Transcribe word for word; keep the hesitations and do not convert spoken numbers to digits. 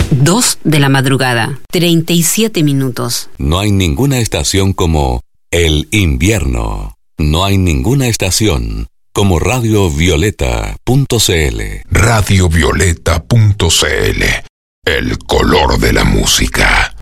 Dos de la madrugada, treinta y siete minutos. No hay ninguna estación como el invierno. No hay ninguna estación como radio violeta punto c l. radio violeta punto c l. El color de la música.